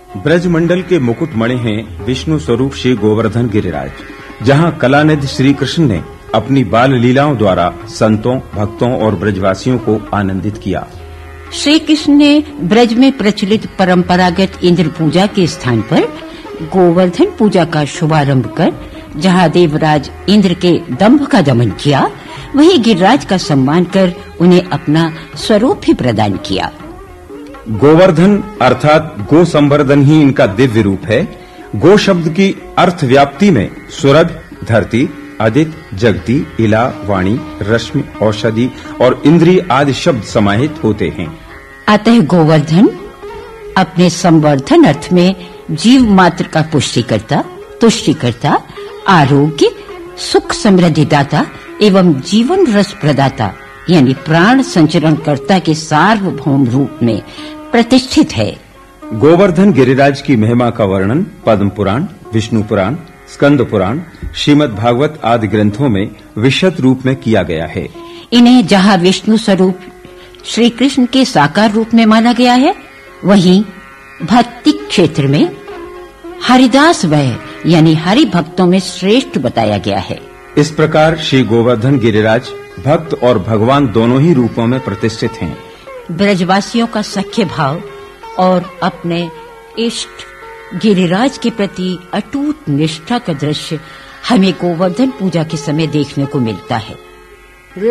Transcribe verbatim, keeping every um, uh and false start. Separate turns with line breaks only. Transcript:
ब्रजमंडल के मुकुटमणि हैं विष्णु स्वरूप श्री गोवर्धन गिरिराज, जहां कलानिधि श्री कृष्ण ने अपनी बाल लीलाओं द्वारा संतों, भक्तों और ब्रजवासियों को आनंदित किया।
श्री कृष्ण ने ब्रज में प्रचलित परंपरागत इंद्र पूजा के स्थान पर गोवर्धन पूजा का शुभारंभ कर जहां देवराज इंद्र के दंभ का दमन किया, वहीं गिरिराज का सम्मान कर उन्हें अपना स्वरूप भी प्रदान किया।
गोवर्धन अर्थात गो संवर्धन ही इनका दिव्य रूप है। गो शब्द की अर्थ व्याप्ति में सुरग, धरती, आदित्य, जगती, इला, वाणी, रश्मि, औषधि और इंद्रिय आदि शब्द समाहित होते हैं।
अतः गोवर्धन अपने संवर्धन अर्थ में जीव मात्र का पुष्टिकर्ता, तुष्टिकर्ता, आरोग्य, सुख समृद्धि दाता एवं जीवन रस प्रदाता यानी प्राण संचरण कर्ता के सार्वभौम रूप में प्रतिष्ठित है।
गोवर्धन गिरिराज की महिमा का वर्णन पद्म पुराण, विष्णु पुराण, स्कंद पुराण, श्रीमद् भागवत आदि ग्रंथों में विशद रूप में किया गया है।
इन्हें जहां विष्णु स्वरूप श्री कृष्ण के साकार रूप में माना गया है, वहीं भक्ति क्षेत्र में हरिदास वह यानी हरि भक्तों में श्रेष्ठ बताया गया है।
इस प्रकार श्री गोवर्धन गिरिराज भक्त और भगवान दोनों ही रूपों में प्रतिष्ठित हैं।
ब्रजवासियों का सख्य भाव और अपने इष्ट गिरिराज के प्रति अटूट निष्ठा का दृश्य हमें गोवर्धन पूजा के समय देखने को मिलता है।